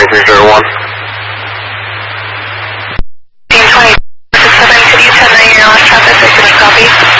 2301. 20, 7, could you 10 your last traffic, can you copy?